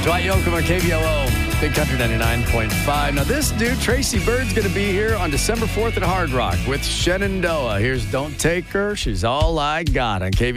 Dwight Yoakam on KBLO, Big Country 99.5. Now, this dude, Tracy Bird's going to be here on December 4th at Hard Rock with Shenandoah. Here's Don't Take Her. She's all I got on KBLO.